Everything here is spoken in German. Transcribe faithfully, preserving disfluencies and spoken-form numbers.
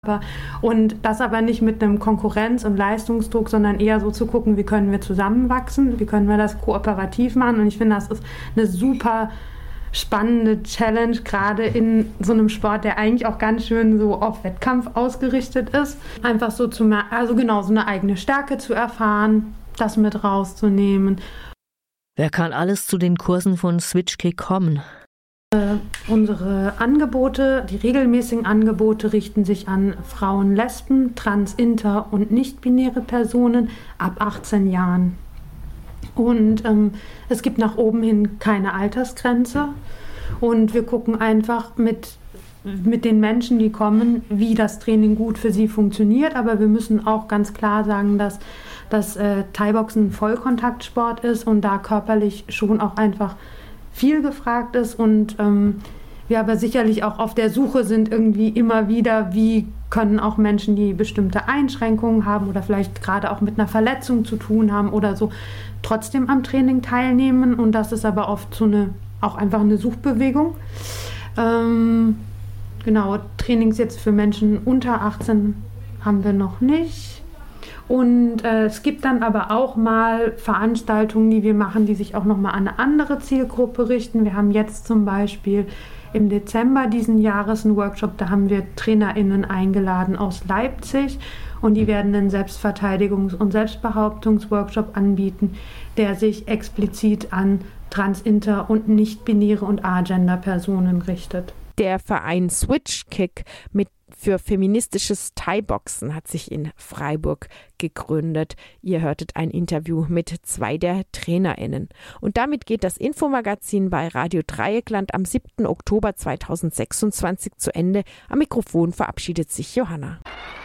Und das aber nicht mit einem Konkurrenz- und Leistungsdruck, sondern eher so zu gucken, wie können wir zusammenwachsen, wie können wir das kooperativ machen. Und ich finde, das ist eine super spannende Challenge, gerade in so einem Sport, der eigentlich auch ganz schön so auf Wettkampf ausgerichtet ist. Einfach so zu, also genau, so eine eigene Stärke zu erfahren, das mit rauszunehmen. Wer kann alles zu den Kursen von Switchkick kommen? Äh, unsere Angebote, die regelmäßigen Angebote richten sich an Frauen, Lesben, Trans-, Inter- und nicht-binäre Personen ab achtzehn Jahren. Und ähm, es gibt nach oben hin keine Altersgrenze. Und wir gucken einfach mit, mit den Menschen, die kommen, wie das Training gut für sie funktioniert. Aber wir müssen auch ganz klar sagen, dass, dass äh, Thai-Boxen ein Vollkontaktsport ist und da körperlich schon auch einfach viel gefragt ist und ähm, wir aber sicherlich auch auf der Suche sind irgendwie immer wieder, wie können auch Menschen, die bestimmte Einschränkungen haben oder vielleicht gerade auch mit einer Verletzung zu tun haben oder so, trotzdem am Training teilnehmen. Und das ist aber oft so eine, auch einfach eine Suchbewegung. Ähm, genau, Trainings jetzt für Menschen unter achtzehn haben wir noch nicht. Und äh, es gibt dann aber auch mal Veranstaltungen, die wir machen, die sich auch nochmal an eine andere Zielgruppe richten. Wir haben jetzt zum Beispiel im Dezember diesen Jahres einen Workshop, da haben wir TrainerInnen eingeladen aus Leipzig und die werden einen Selbstverteidigungs- und Selbstbehauptungsworkshop anbieten, der sich explizit an Trans-, Inter- und nicht-binäre und Agender-Personen richtet. Der Verein Switchkick mit für feministisches Thai-Boxen hat sich in Freiburg gegründet. Ihr hörtet ein Interview mit zwei der TrainerInnen. Und damit geht das Infomagazin bei Radio Dreieckland am siebten Oktober zweitausendsechsundzwanzig zu Ende. Am Mikrofon verabschiedet sich Johanna.